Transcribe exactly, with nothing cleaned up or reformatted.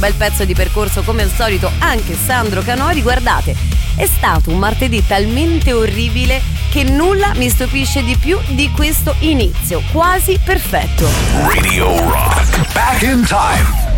Bel pezzo di percorso come al solito anche Sandro Canori. Guardate, è stato un martedì talmente orribile che nulla mi stupisce di più di questo inizio quasi perfetto. Radio Rock, back in time.